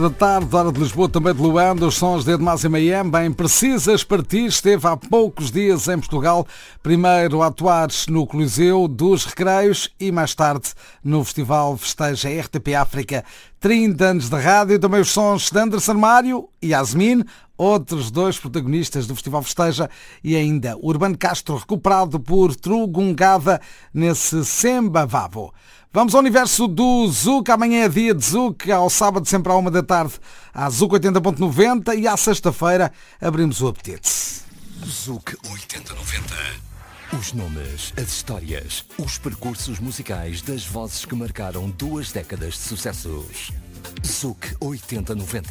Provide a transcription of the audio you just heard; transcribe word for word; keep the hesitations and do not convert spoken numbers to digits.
Da tarde, hora de Lisboa, também de Luanda, os sons de Edmás e Mayhem, bem precisas para ti. Esteve há poucos dias em Portugal, primeiro a atuar no Coliseu dos Recreios e mais tarde no Festival Festeja R T P África. trinta anos de rádio, também os sons de Anderson Mário e Yasmin, outros dois protagonistas do Festival Festeja, e ainda Urbano Castro, recuperado por Trugungada nesse Semba Vavo. Vamos ao universo do Zouk. Amanhã é dia de Zouk, ao sábado sempre à uma da tarde, à Zouk oitenta ponto noventa, e à sexta-feira abrimos o apetite. Zouk oitenta noventa. Os nomes, as histórias, os percursos musicais das vozes que marcaram duas décadas de sucessos. Zouk oitenta noventa.